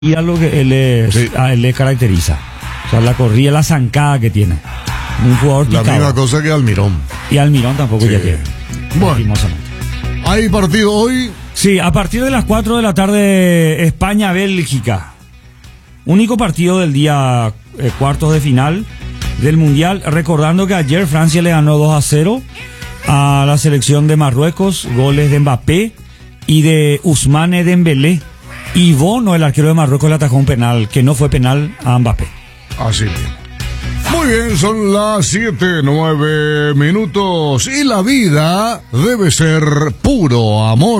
Y a lo que a él le caracteriza. O sea, la corrida, la zancada que tiene. Un jugador La picado. misma cosa que Almirón. Y Almirón tampoco ya tiene. Bueno, Lastimosamente. hay partido hoy. Sí, a partir de las 4 de la tarde, España-Bélgica. Único partido del día, cuartos de final del Mundial. Recordando que ayer Francia le ganó 2-0 a la selección de Marruecos. Goles de Mbappé y de Ousmane Dembélé. Y Bono, el arquero de Marruecos, le atajó un penal que no fue penal a Mbappé. Así bien. Muy bien, son las 7:09 minutos. Y la vida debe ser puro amor.